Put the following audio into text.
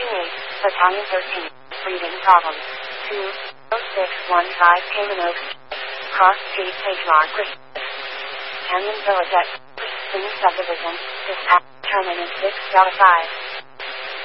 Battalion 13, breathing problems. 20615 Cayman Oaks, Cross Street, Pagemar, Canyon Village at Spring Subdivision, dispatch terminus 6 Delta 5.